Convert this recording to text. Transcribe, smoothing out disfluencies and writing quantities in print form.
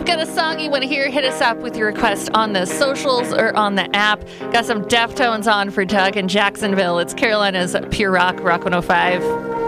got a song you want to hear, hit us up with your request on the socials or on the app. Got some Deftones on for Doug in Jacksonville. It's Carolina's Pure Rock, Rock 105.